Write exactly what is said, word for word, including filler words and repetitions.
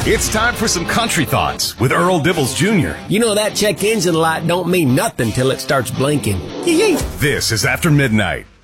It's time for some country thoughts with Earl Dibbles Junior You know that check engine light don't mean nothing till it starts blinking. Yee-yee. This is After Midnight.